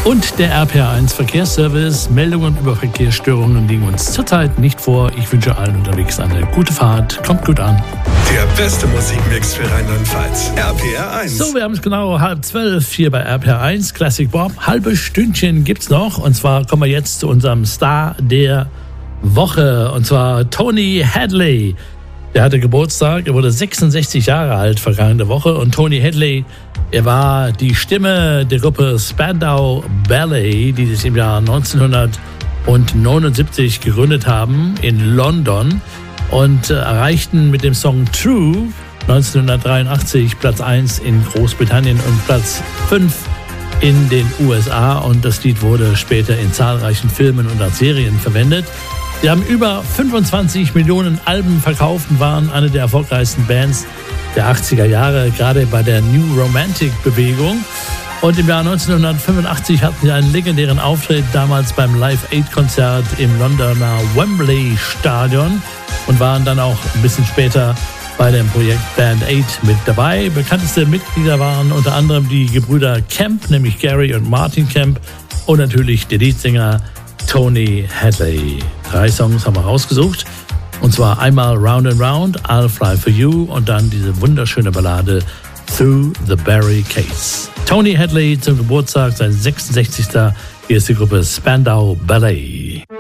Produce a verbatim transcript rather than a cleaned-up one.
Und der R P R eins Verkehrsservice. Meldungen über Verkehrsstörungen liegen uns zurzeit nicht vor. Ich wünsche allen unterwegs eine gute Fahrt. Kommt gut an. Der beste Musikmix für Rheinland-Pfalz. R P R eins. So, wir haben es genau halb zwölf hier bei R P R eins. Classic Bob. Halbes Stündchen gibt's noch. Und zwar kommen wir jetzt zu unserem Star der Woche. Und zwar Tony Hadley. Der hatte Geburtstag. Er wurde sechsundsechzig Jahre alt vergangene Woche. Und Tony Hadley, er war die Stimme der Gruppe Spandau Ballet, die sich im Jahr neunzehnhundertneunundsiebzig gegründet haben in London und äh, erreichten mit dem Song True neunzehnhundertdreiundachtzig Platz eins in Großbritannien und Platz fünf in den U S A. Und das Lied wurde später in zahlreichen Filmen und als Serien verwendet. Sie haben über fünfundzwanzig Millionen Alben verkauft und waren eine der erfolgreichsten Bands der achtziger Jahre, gerade bei der New Romantic-Bewegung. Und im Jahr neunzehnhundertfünfundachtzig hatten sie einen legendären Auftritt, damals beim Live-Aid-Konzert im Londoner Wembley-Stadion und waren dann auch ein bisschen später bei dem Projekt Band Aid mit dabei. Bekannteste Mitglieder waren unter anderem die Gebrüder Kemp, nämlich Gary und Martin Kemp, und natürlich der Leadsänger Tony Hadley. Drei Songs haben wir rausgesucht. Und zwar einmal Round and Round, I'll Fly For You und dann diese wunderschöne Ballade Through the Barricades. Tony Hadley zum Geburtstag, sein sechsundsechzigster Hier ist die Gruppe Spandau Ballet.